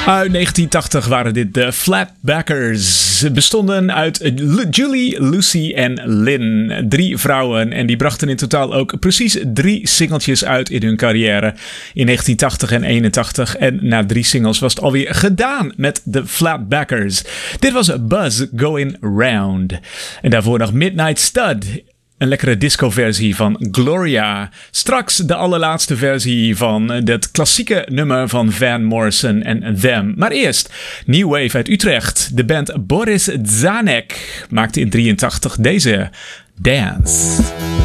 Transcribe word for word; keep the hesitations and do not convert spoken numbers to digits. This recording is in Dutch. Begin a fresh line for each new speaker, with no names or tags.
Uit negentien tachtig waren dit de Flatbackers. Ze bestonden uit Julie, Lucy en Lynn. Drie vrouwen en die brachten in totaal ook precies drie singeltjes uit in hun carrière. In negentien tachtig en eenentachtig. En na drie singles was het alweer gedaan met de Flatbackers. Dit was Buzz Going Round. En daarvoor nog Midnight Stud. Een lekkere disco-versie van Gloria. Straks de allerlaatste versie van het klassieke nummer van Van Morrison en Them. Maar eerst New Wave uit Utrecht. De band Boris Dzanek maakte in drieëntachtig deze Dance.